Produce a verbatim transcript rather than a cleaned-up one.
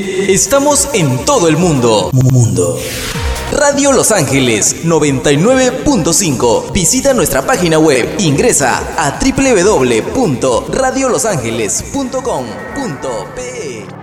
Estamos en todo el mundo. Mundo. Radio Los Ángeles noventa y nueve punto cinco. Visita nuestra página web. Ingresa a doble u doble u doble u punto radio los ángeles punto com punto pe.